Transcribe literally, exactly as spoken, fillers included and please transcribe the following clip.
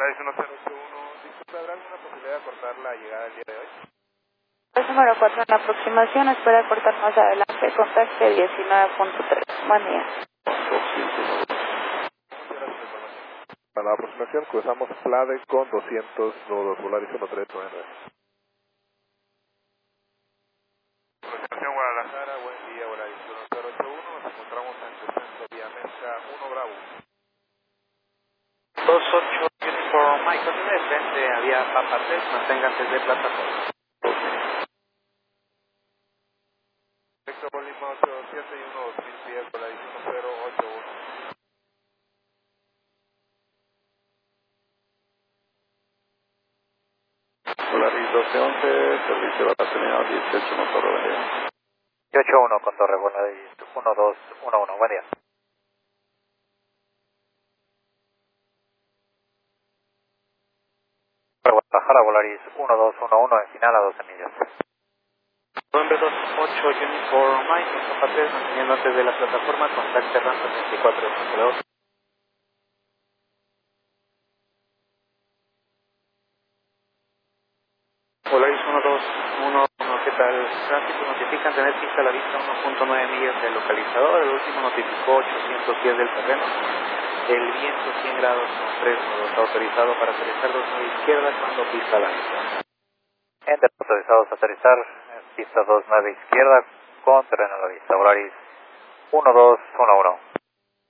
Volaris uno cero ocho uno, disculpe, ¿habrá alguna posibilidad de cortar la llegada el día de hoy? Es número cuatro en la aproximación, espera cortar más adelante, contacte diecinueve punto tres. Buen día. Para la aproximación cruzamos Plade con doscientos nudos, Volaris uno tres nueve nueve. Aproximación Guadalajara, buen día, Volaris uno cero ocho uno, nos encontramos en descenso vía Mezca uno Bravo. dos ocho Uniform Mike, continúe frente a vía Papa tres, manténganse de plataforma. Texto Bolima ocho siete y uno dos mil diez, Volaris uno cero ocho uno. Volaris doce once, servicio de batería dieciocho uno Torre, buen día. dieciocho uno con Torre, Volaris uno dos uno uno, buen día. Guadalajara, Volaris uno dos uno uno, en final a doce millas. November dos ocho Uniform Mike, Papa tres, manteniendo antes de la plataforma, contacte rampa treinta y cuatro dos. Volaris uno dos uno uno, ¿qué tal? Tránsito, notifican tener pista a la vista uno punto nueve millas del localizador, el último notificó ochocientos diez del terreno, el viento cien grados con tres nudos, autorizado para aterrizar dos nueve izquierda cuando pista a la vista. Enter, autorizados a aterrizar en pista dos nueve izquierda con terreno a la vista, Volaris uno dos uno uno.